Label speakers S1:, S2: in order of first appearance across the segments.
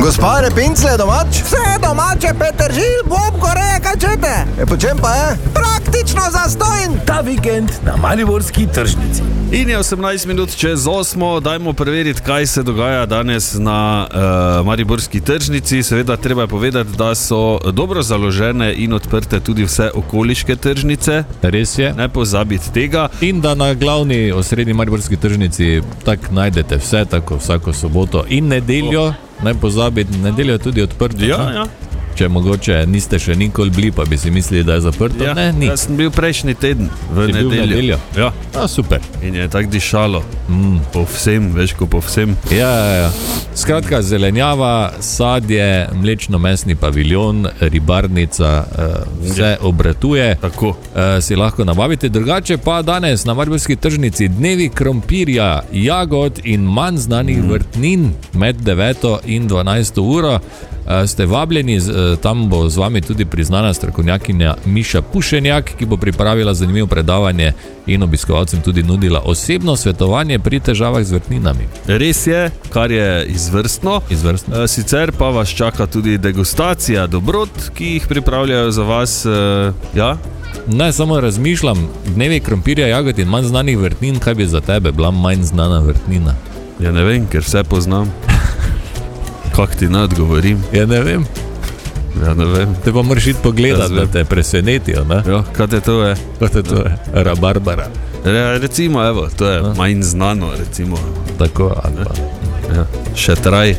S1: Gospa Repincle je domač?
S2: Vse domače, peteržilj, bob, goreje, kačete.
S1: Po čem pa je?
S2: Praktično zastojn.
S3: Ta vikend na mariborski tržnici.
S4: In je 18 minut čez 8, dajmo preveriti, kaj se dogaja danes na mariborski tržnici. Seveda treba je povedati, da so dobro založene in odprte tudi vse okoliške tržnice.
S5: Res je.
S4: Ne pozabiti tega.
S5: In da na glavni osrednji mariborski tržnici tak najdete vse, tako vsako soboto in nedeljo. Ne pozabiti, nedeljo je tudi odprto.
S4: Ja.
S5: Če mogoče niste še nikoli bili, pa bi si mislili, da je zaprto.
S4: Ja,
S5: ne, ni.
S4: Jaz sem bil prejšnji teden v
S5: nedeljo.
S4: Ja.
S5: Super.
S4: In je tako dišalo. Povsem, veš, ko povsem.
S5: Ja. Skratka, zelenjava, sadje, mlečno-mesni paviljon, ribarnica, vse obratuje.
S4: Tako.
S5: Si lahko nabavite. Drugače pa danes na mariborski tržnici dnevi krompirja, jagod in manj znanih vrtnin med 9 in 12 uro. Ste vabljeni, tam bo z vami tudi priznana strokovnjakinja Miša Pušenjak, ki bo pripravila zanimivo predavanje in obiskovalcem tudi nudila osebno svetovanje pri težavah z vrtninami.
S4: Res je, kar je izvrstno. Sicer pa vas čaka tudi degustacija dobrot, ki jih pripravljajo za vas.
S5: Ne, samo razmišljam, dnevi krompirja, jagod in manj znanih vrtnin, kaj bi za tebe bila manj znana vrtnina?
S4: Ja, ne vem, ker vse poznam. Kak ti ne odgovorim?
S5: Ja, ne vem. Te pa moraš iti pogledati, da te presenetijo, ne?
S4: Ja, kaj te to je?
S5: Rabarbara.
S4: Recimo, evo, to je manj znano, recimo.
S5: Tako, ali pa.
S4: Ja, še traj.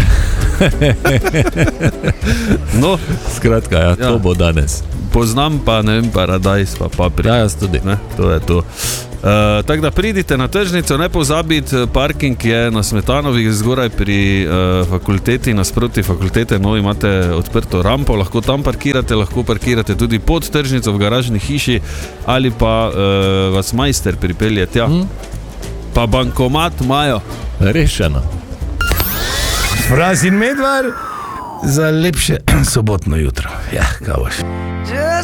S4: No,
S5: skratka, ja, to bo danes.
S4: Poznam pa, ne vem, paradajz, pa papri.
S5: Ja, jaz tudi.
S4: Ne, to je to. Tako da pridite na tržnico, ne pozabiti, parking je na Smetanovih zgoraj pri fakulteti, nasproti fakultete, no, imate odprto rampo, lahko tam parkirate, lahko parkirate tudi pod tržnico v garažni hiši ali pa vas majster pripelje tja. Pa bankomat imajo.
S5: Rešeno.
S3: Fraz in Medvar za lepše sobotno jutro. Ja, kaj boš.